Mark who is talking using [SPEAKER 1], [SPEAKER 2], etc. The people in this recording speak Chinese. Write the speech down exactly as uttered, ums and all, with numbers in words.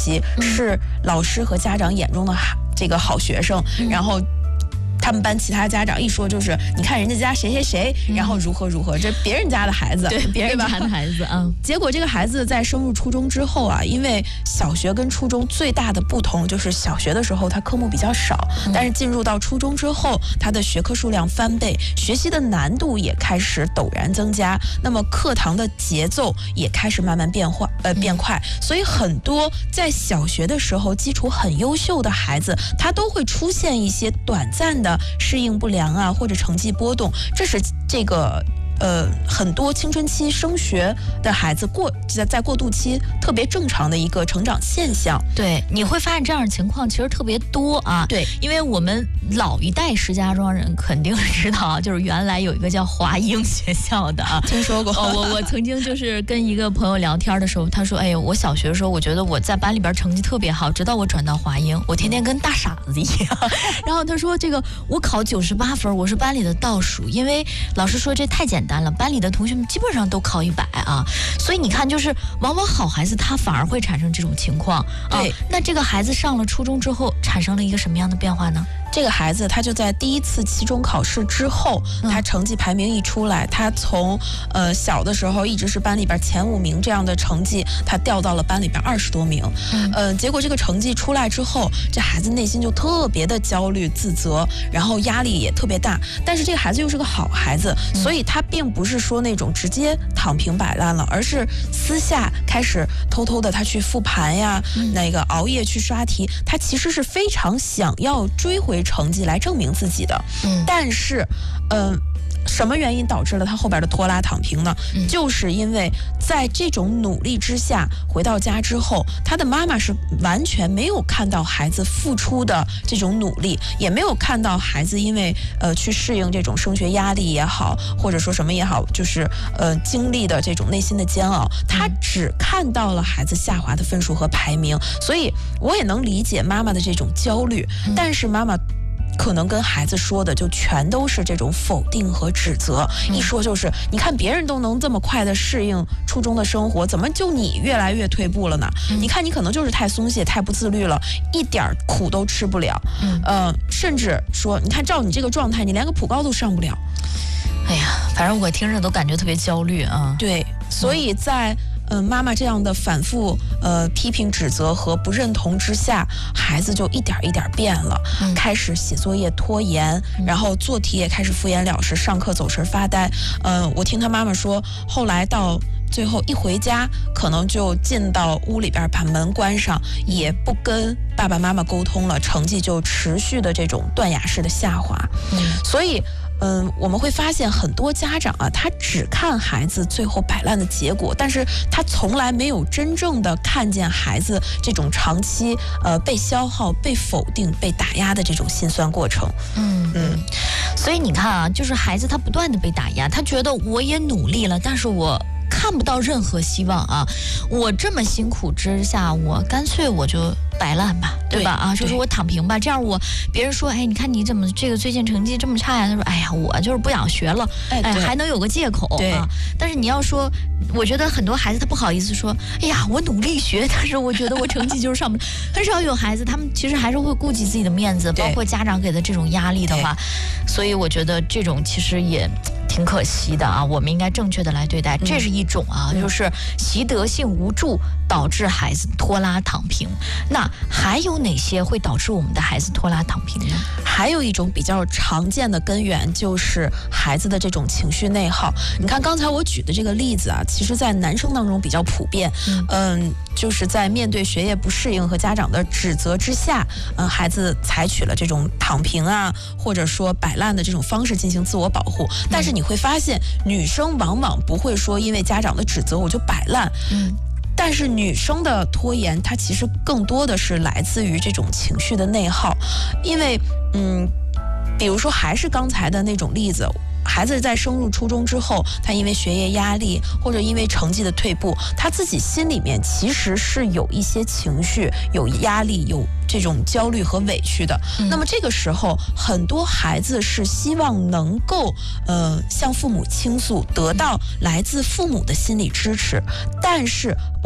[SPEAKER 1] 期，是老师和家长眼中的这个好学生，然后他们班其他家长一说就是你看人家家谁谁谁，然后如何如何，这别人家的孩子，
[SPEAKER 2] 对别人家的孩子啊。
[SPEAKER 1] 结果这个孩子在升入初中之后啊，因为小学跟初中最大的不同就是小学的时候他科目比较少，嗯、但是进入到初中之后，他的学科数量翻倍，学习的难度也开始陡然增加，那么课堂的节奏也开始慢慢变化呃变快，所以很多在小学的时候基础很优秀的孩子，他都会出现一些短暂的适应不良啊，或者成绩波动，这是这个呃很多青春期升学的孩子过在在过渡期特别正常的一个成长现象。
[SPEAKER 2] 对，你会发现这样的情况其实特别多啊。
[SPEAKER 1] 对，
[SPEAKER 2] 因为我们老一代石家庄人肯定知道啊，就是原来有一个叫华英学校的啊，
[SPEAKER 1] 听说过。
[SPEAKER 2] 哦，我我曾经就是跟一个朋友聊天的时候，他说：“哎呦，我小学的时候，我觉得我在班里边成绩特别好，直到我转到华英，我天天跟大傻子一样。”然后他说：“这个我考九十八分，我是班里的倒数，因为老师说这太简单了，班里的同学们基本上都考一百啊。所以你看，就是往往好孩子他反而会产生这种情况。
[SPEAKER 1] 对，
[SPEAKER 2] 啊、那这个孩子上了初中之后，产生了一个什么样的变化呢？”
[SPEAKER 1] 这个孩子他就在第一次期中考试之后，他成绩排名一出来，他从呃小的时候一直是班里边前五名这样的成绩，他掉到了班里边二十多名。嗯，呃，结果这个成绩出来之后，这孩子内心就特别的焦虑、自责，然后压力也特别大。但是这个孩子又是个好孩子，所以他并不是说那种直接躺平摆烂了，而是私下开始偷偷的他去复盘呀，嗯、那个熬夜去刷题，他其实是非常想要追回成绩来证明自己的。嗯，但是，嗯、呃。什么原因导致了他后边的拖拉躺平呢？嗯、就是因为在这种努力之下，回到家之后，他的妈妈是完全没有看到孩子付出的这种努力，也没有看到孩子因为呃去适应这种升学压力也好，或者说什么也好，就是呃经历的这种内心的煎熬，他只看到了孩子下滑的分数和排名，所以我也能理解妈妈的这种焦虑，嗯、但是妈妈可能跟孩子说的就全都是这种否定和指责，嗯、一说就是你看别人都能这么快的适应初中的生活，怎么就你越来越退步了呢？嗯、你看你可能就是太松懈、太不自律了，一点苦都吃不了。嗯，呃，甚至说你看照你这个状态，你连个普高都上不了。
[SPEAKER 2] 哎呀，反正我听着都感觉特别焦虑啊。
[SPEAKER 1] 对，所以在嗯，妈妈这样的反复呃批评指责和不认同之下，孩子就一点一点变了，嗯、开始写作业拖延，嗯、然后做题也开始敷衍了事，上课走神发呆。嗯、呃，我听他妈妈说，后来到最后一回家，可能就进到屋里边把门关上，也不跟爸爸妈妈沟通了，成绩就持续的这种断崖式的下滑。嗯，所以。嗯，我们会发现很多家长啊，他只看孩子最后摆烂的结果，但是他从来没有真正的看见孩子这种长期呃被消耗、被否定、被打压的这种心酸过程。
[SPEAKER 2] 嗯嗯，所以你看啊，就是孩子他不断的被打压，他觉得我也努力了，但是我看不到任何希望啊！我这么辛苦之下，我干脆我就摆烂吧，对吧？啊，就是我躺平吧，这样我别人说，哎，你看你怎么这个最近成绩这么差呀？他说，哎呀，我就是不想学了，哎，还能有个借口啊。但是你要说，我觉得很多孩子他不好意思说，哎呀，我努力学，但是我觉得我成绩就是上不了。很少有孩子，他们其实还是会顾及自己的面子，包括家长给的这种压力的话，所以我觉得这种其实也挺可惜的啊。我们应该正确的来对待，嗯、这是一种啊，就是习得性无助导致孩子拖拉躺平。那还有哪些会导致我们的孩子拖拉躺平呢？
[SPEAKER 1] 还有一种比较常见的根源就是孩子的这种情绪内耗。你看刚才我举的这个例子啊，其实在男生当中比较普遍。嗯，嗯就是在面对学业不适应和家长的指责之下，嗯，孩子采取了这种躺平啊，或者说摆烂的这种方式进行自我保护。但是你会发现，女生往往不会说因为家长的指责我就摆烂。嗯。但是女生的拖延，它其实更多的是来自于这种情绪的内耗，因为，嗯，比如说还是刚才的那种例子，孩子在升入初中之后，他因为学业压力或者因为成绩的退步，他自己心里面其实是有一些情绪、有压力、有这种焦虑和委屈的。嗯、那么这个时候，很多孩子是希望能够呃向父母倾诉，得到来自父母的心理支持，但是